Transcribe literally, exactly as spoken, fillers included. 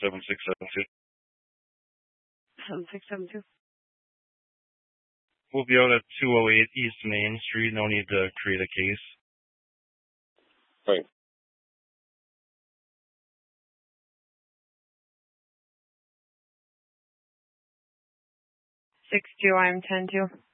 seven six seven two. seven six seven two. We'll be out at two oh eight East Main Street. No need to create a case. Right. six two, I'm ten two.